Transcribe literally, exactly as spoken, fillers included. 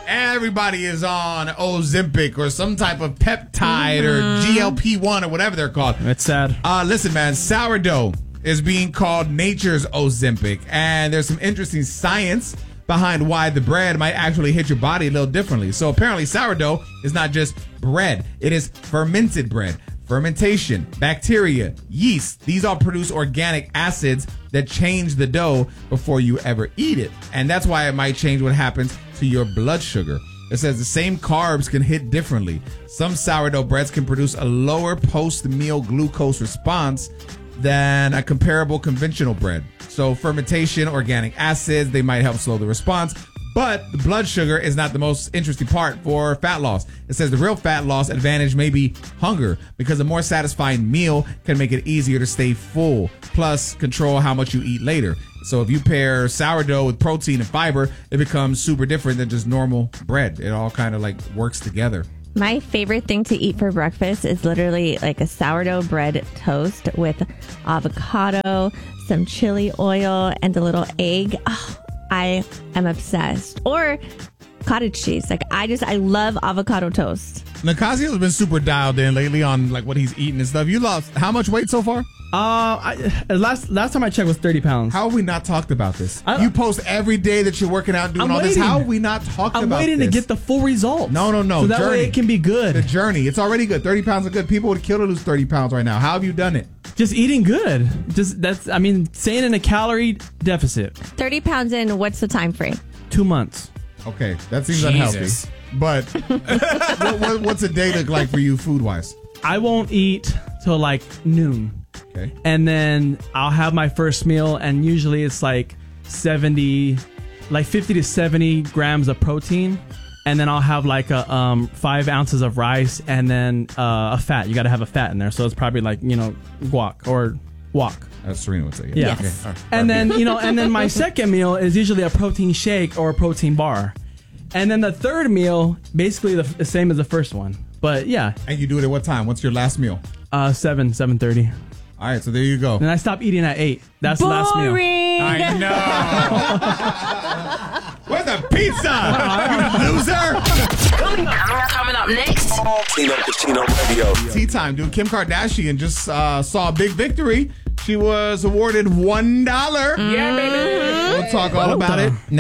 Everybody is on Ozempic or some type of peptide mm-hmm. or G L P one or whatever they're called. It's sad. Uh, listen, man, sourdough is being called nature's Ozempic. And there's some interesting science behind why the bread might actually hit your body a little differently. So apparently sourdough is not just bread. It is fermented bread. Fermentation, bacteria, yeast, these all produce organic acids that change the dough before you ever eat it. And that's why it might change what happens to your blood sugar. It says the same carbs can hit differently. Some sourdough breads can produce a lower post-meal glucose response than a comparable conventional bread. So fermentation, organic acids, they might help slow the response. But the blood sugar is not the most interesting part for fat loss. It says the real fat loss advantage may be hunger, because a more satisfying meal can make it easier to stay full, plus control how much you eat later. So if you pair sourdough with protein and fiber, it becomes super different than just normal bread. It all kind of like works together. My favorite thing to eat for breakfast is literally like a sourdough bread toast with avocado, some chili oil, and a little egg. Oh, I am obsessed. Or cottage cheese. Like I just, I love avocado toast. Nicasio's been super dialed in lately on like what he's eating and stuff. You lost how much weight so far? Uh, I, last last time I checked was thirty pounds. How have we not talked about this? I, you post every day that you're working out and doing I'm all waiting. this. How have we not talked I'm about this? I'm waiting to get the full results. No, no, no. So that journey. way it can be good. The journey. It's already good. thirty pounds are good. People would kill to lose thirty pounds right now. How have you done it? Just eating good. Just that's, I mean, staying in a calorie deficit. thirty pounds in, what's the time frame? Two months. Okay, that seems Jesus. unhealthy. But what, what, what's a day look like for you food-wise? I won't eat till like noon. Okay. And then I'll have my first meal, and usually it's like seventy, like fifty to seventy grams of protein. And then I'll have like a um, five ounces of rice, and then uh, a fat. You got to have a fat in there. So it's probably like, you know, guac or wok. As Serena would say. Yeah. Yes. Okay. All right. And then, you know, and then my second meal is usually a protein shake or a protein bar. And then the third meal, basically the, the same as the first one. But yeah. And you do it at what time? What's your last meal? Uh, seven, seven thirty. All right, so there you go. And I stop eating at eight. That's the last meal. I know. Where's the pizza? You loser. Coming up, coming up next. Tino Cucino Radio. Tea time, dude. Kim Kardashian just uh, saw a big victory. She was awarded one dollar. Yeah, baby. We'll talk all about it